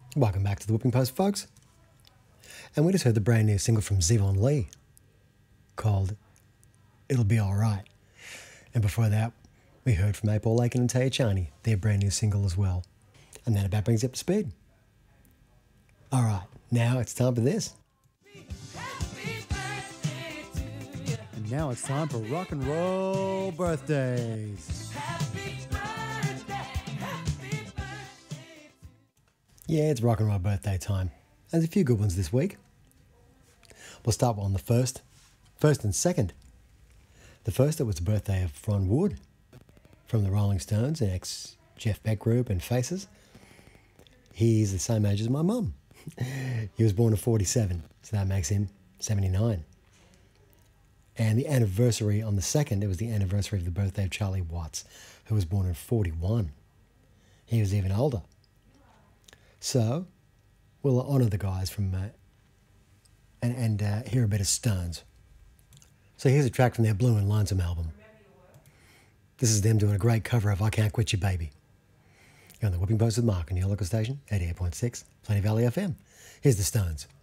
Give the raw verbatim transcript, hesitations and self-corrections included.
Welcome back to the Whipping Post, folks. And we just heard the brand new single from Zevon Lee called It'll Be Alright. And before that, we heard from A. Paul Aiken and Taya Chani, their brand new single as well. And that about brings you up to speed. Alright, now it's time for this. And now it's time for rock and roll birthdays. Yeah, it's rock and roll birthday time. There's a few good ones this week. We'll start on the first, first and second. The first, it was the birthday of Ron Wood from the Rolling Stones, an ex-Jeff Beck group and Faces. He's the same age as my mum. He was born in forty-seven, so that makes him seventy-nine. And the anniversary on the second, it was the anniversary of the birthday of Charlie Watts, who was born in forty-one. He was even older. So, we'll honour the guys from uh, and, and uh, hear a bit of Stones. So here's a track from their Blue and Lonesome album. This is them doing a great cover of I Can't Quit You Baby. You're on the Whipping Post with Mark on your local station, eighty-eight point six, Plenty Valley F M. Here's the Stones.